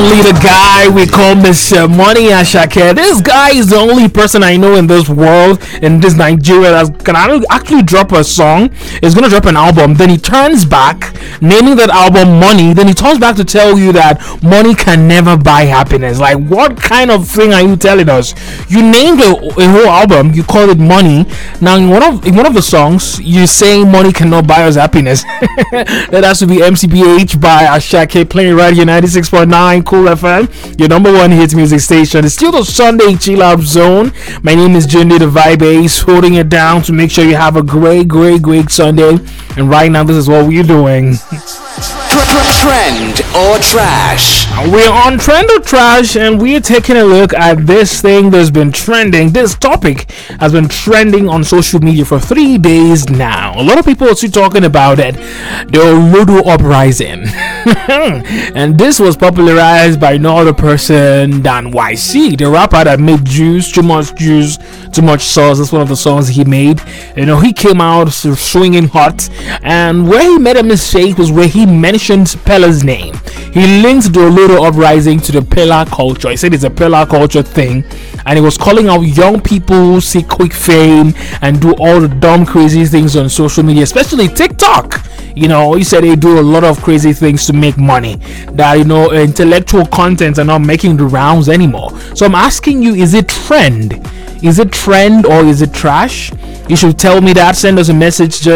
only the guy we call Mr. Money Ashake. This guy is the only person I know in this world, in this Nigeria, that can actually drop a song. He's gonna drop an album, then he turns back, naming that album Money. Then he turns back to tell you that money can never buy happiness. Like, what kind of thing are you telling us? You named a whole album, you call it Money. Now, in one of the songs, you're saying money cannot buy us happiness. That has to be MCBH by Ashake, playing right here 96.9 Cool FM, your number one hit music station. It's still the Sunday chill out zone. My name is Jindy the Vibe Ace, holding it down to make sure you have a great Sunday. And right now, this is what we're doing. Trend or trash. We're on Trend or Trash, and we're taking a look at this thing that's been trending. This topic has been trending on social media for 3 days now. A lot of people are still talking about it. The Olodo uprising. And this was popularized by no other person than YC, the rapper that made Too Much Sauce. That's one of the songs he made. You know, he came out swinging hot, and where he made a mistake was where he mentioned Pella's name. He linked the Olodo uprising to the Pella culture. He said it's a Pella culture thing, and he was calling out young people who seek quick fame and do all the dumb, crazy things on social media, especially TikTok. You know, he said they do a lot of crazy things to make money, that, you know, intellectual contents are not making the rounds anymore. So I'm asking you, is it trend? Is it trend or is it trash? You should tell me that. Send us a message to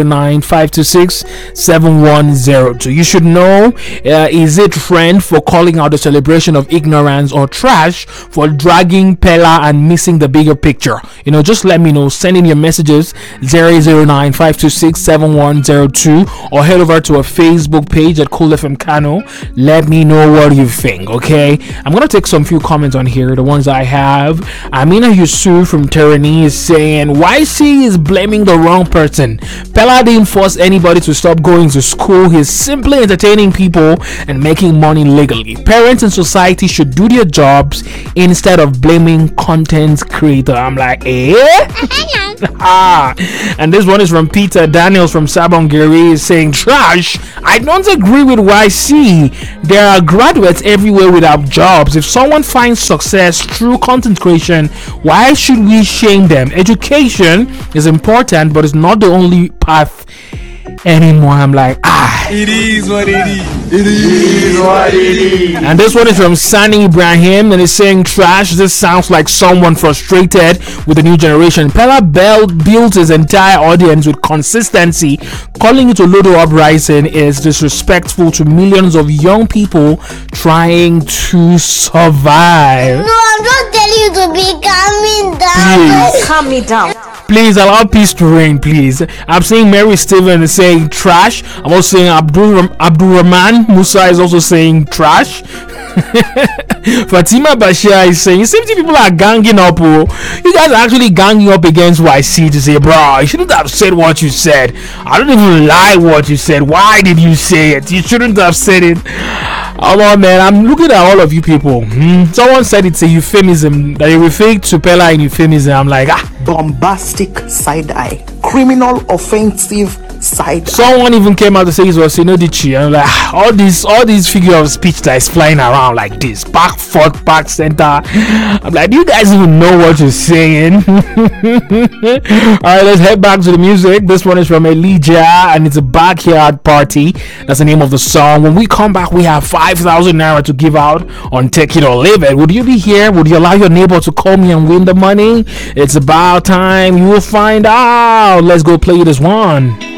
809-526-7102. You should know, is it trend for calling out the celebration of ignorance, or trash for dragging Pella and missing the bigger picture? You know, just let me know. Send in your messages 009-526-7102, or head over to our Facebook page at Cool FM Kano. Let me know what you think, okay? I'm going to take some few comments on here. The ones I have. Amina Yusuf from Terani is saying, YC is blaming the wrong person. Pella didn't force anybody to stop going to school. He's simply entertaining people and making money legally. Parents and society should do their jobs instead of blaming content creator. I'm like, And this one is from Peter Daniels from Sabongeri, is saying, trash. I don't agree with YC. There are graduates everywhere without jobs. If someone finds success through content creation, why should we shame them? Education is important, but it's not the only path anymore. I'm like, it is what it is. And this one is from Sani Ibrahim, and it's saying, trash. This sounds like someone frustrated with the new generation. Pella built his entire audience with consistency. Calling it a Olodo uprising is disrespectful to millions of young people trying to survive. No, I'm just telling you to be calming down. Calm me down. Please allow peace to reign, please. I'm seeing Mary Steven saying trash. I'm also saying Abdul Rahman Musa is also saying trash. Fatima Bashir is saying, 70 people are ganging up. Oh, you guys are actually ganging up against YC to say, bro, you shouldn't have said what you said. I don't even like what you said. Why did you say it? You shouldn't have said it. Oh man, I'm looking at all of you people. Someone said it's a euphemism, that you refer to Pella in euphemism. I'm like, bombastic side eye, criminal offensive side eye. Someone even came out to say it was Sinodichi. I'm like, all these figure of speech that is flying around like this, back, forth, back, center. I'm like, do you guys even know what you're saying? Alright, let's head back to the music. This one is from Elijah, and it's a backyard party. That's the name of the song. When we come back, we have 5,000 naira to give out on Take It or Leave It. Would you be here? Would you allow your neighbor to call me and win the money? It's about time. You will find out. Let's go play this one.